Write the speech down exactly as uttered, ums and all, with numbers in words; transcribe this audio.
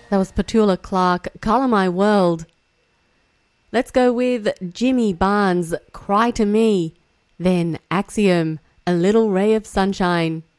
That was Petula Clark, Colour My World. Let's go with Jimmy Barnes, Cry to Me. Then Axiom, A Little Ray of Sunshine.